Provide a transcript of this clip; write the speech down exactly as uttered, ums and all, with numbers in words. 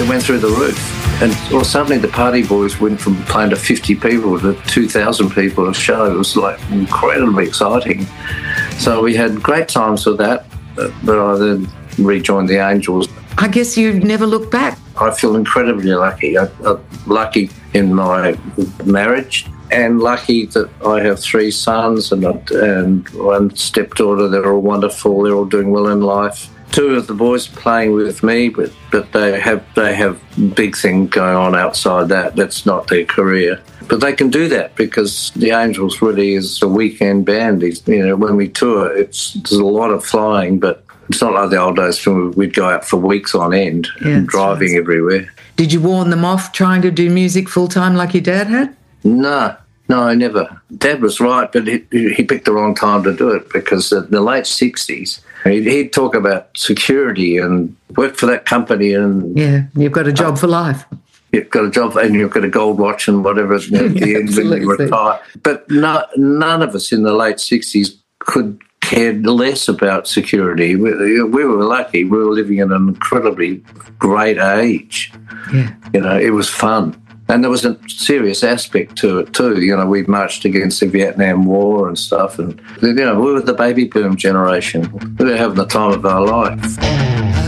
it went through the roof. And well, suddenly the Party Boys went from playing to fifty people to two thousand people a show. It was like incredibly exciting. So we had great times with that, but I then rejoined the Angels. I guess you never look back. I feel incredibly lucky. I, I'm lucky in my marriage and lucky that I have three sons and, and one stepdaughter. They're all wonderful. They're all doing well in life. Two of the boys playing with me, but, but they have they have big things going on outside that. That's not their career. But they can do that because the Angels really is a weekend band. You know, when we tour, it's there's a lot of flying, but it's not like the old days when we'd go out for weeks on end, yeah, driving right. everywhere. Did you warn them off trying to do music full-time like your dad had? No, no, I never. Dad was right, but he, he picked the wrong time to do it because in the late sixties, he'd, he'd talk about security and work for that company. And yeah, you've got a job uh, for life. You've got a job and you've got a gold watch and whatever at the yeah, end when you retire. But no, none of us in the late sixties could cared less about security. We, we were lucky. We were living in an incredibly great age. Yeah. You know, it was fun. And there was a serious aspect to it too. You know, we marched against the Vietnam War and stuff. And, you know, we were the baby boom generation. We were having the time of our life.